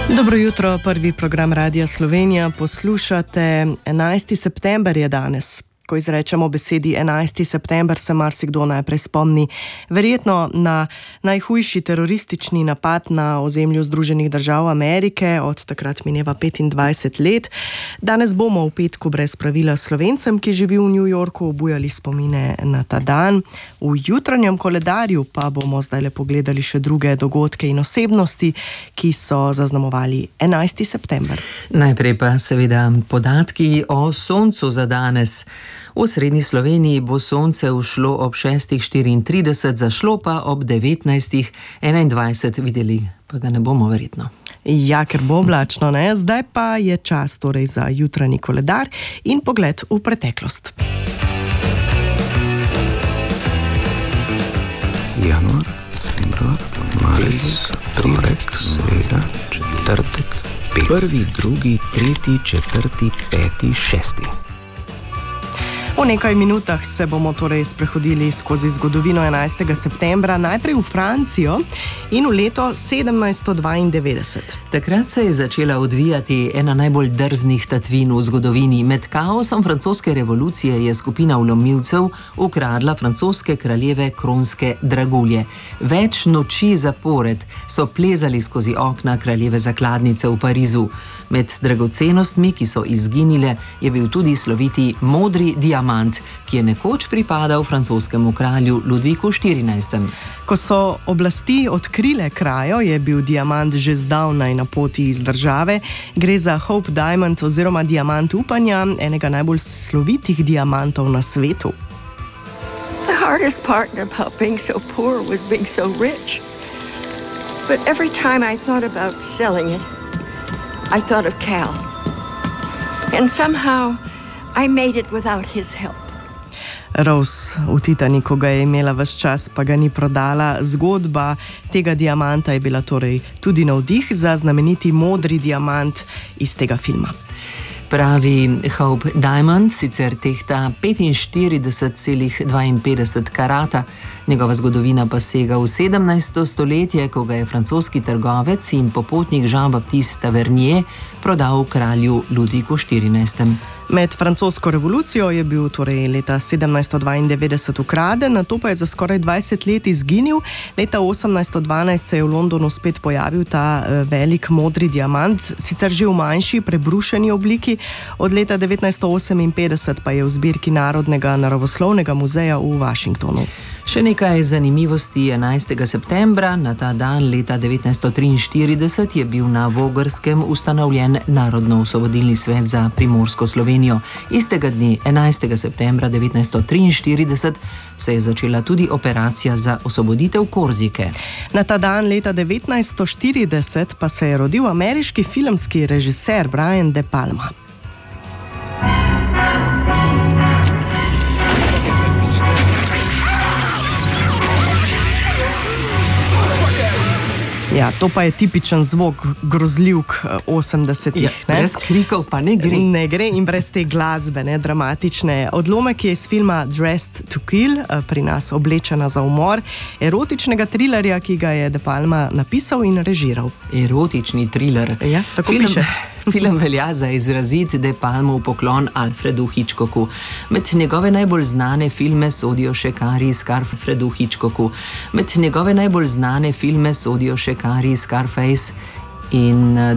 Dobro jutro, prvi program Radia Slovenija. Poslušate, 11. september je danes. Ko izrečemo besedi 11. september, se marsikdo najprej spomni verjetno na najhujši teroristični napad na ozemlju Združenih držav Amerike, od takrat mineva 25 let. Danes bomo v petku brez pravila Slovencem, ki živi v New Yorku, obujali spomine na ta dan. V jutranjem koledarju pa bomo zdaj pogledali še druge dogodke in osebnosti, ki so zaznamovali 11. september. Najprej pa seveda podatki o soncu za danes. V srednji Sloveniji bo sonce ušlo ob 6:34, zašlo pa ob 19:21. Videli pa ga ne bomo verjetno. Ja, ker bo oblačno, ne? Zdaj pa je čas torej za jutranji koledar in pogled v preteklost. Januar, februar, marec, torek, sreda, četrtek, petek. 1., 2., 3., 4., 5., 6. V nekaj minutah se bomo torej sprehodili skozi zgodovino 11. septembra, najprej v Francijo in v leto 1792. Takrat se je začela odvijati ena najbolj drznih tatvin v zgodovini. Med kaosom francoske revolucije je skupina vlomilcev ukradla francoske kraljeve kronske dragulje. Več noči zapored so plezali skozi okna kraljeve zakladnice v Parizu. Med dragocenostmi, ki so izginile, je bil tudi sloviti modri diamant, ki je nekoč pripadal francoskemu kralju Ludviku XIV. Ko so oblasti odkrile krajo, je bil diamant že zdavnaj na poti iz države. Gre za Hope Diamond oziroma diamant upanja, enega najbolj slovitih diamantov na svetu. The hardest part about being so poor was being so rich. But every time I thought about selling it, I thought of Cal. And somehow I made it without his help. Rose v Titaniku ga je imela ves čas, pa ga ni prodala. Zgodba tega diamanta je bila torej tudi navdih za znameniti modri diamant iz tega filma. Pravi Hope Diamond sicer tehta 45,52 karata. Njegova zgodovina pa sega v 17. stoletje, ko ga je francoski trgovec in popotnik Jean-Baptiste Tavernier prodal kralju Ludviku XIV. Med francosko revolucijo je bil torej leta 1792 ukraden, nato pa je za skoraj 20 let izginil. Leta 1812 se je v Londonu spet pojavil ta velik modri diamant, sicer že v manjši, prebrušeni obliki. Od leta 1958 pa je v zbirki Narodnega naravoslovnega muzeja v Washingtonu. Še nekaj zanimivosti 11. septembra. Na ta dan leta 1943 je bil na Vogrskem ustanovljen Narodno-osvobodilni svet za Primorsko Slovenijo. Istega dne, 11. septembra 1943, se je začela tudi operacija za osvoboditev Korzike. Na ta dan leta 1940 pa se je rodil ameriški filmski režiser Brian De Palma. Ja, to pa je tipičen zvok grozljivk 80-ih. Ja, brez krikov pa ne gre. Ne gre in brez te glasbe, dramatične. Odlomek je iz filma Dressed to Kill, pri nas Oblečena za umor, erotičnega trilerja, ki ga je De Palma napisal in režiral. Erotični triler. Ja, tako piše. Film velja za izrazit De Palmov poklon Alfredu Hitchcocku. Med njegove najbolj znane filme sodijo še Kari, Scarface in